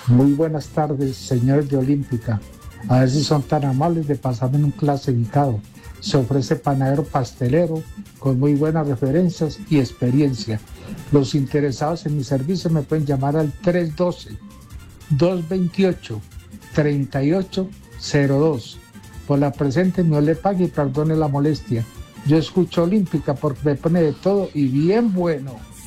Muy buenas tardes, señores de Olímpica. A ver si son tan amables de pasarme en un clasificado. Se ofrece panadero pastelero con muy buenas referencias y experiencia. Los interesados en mi servicio me pueden llamar al 312-228-3802. Por la presente no le pague y perdone la molestia. Yo escucho Olímpica porque me pone de todo y bien bueno.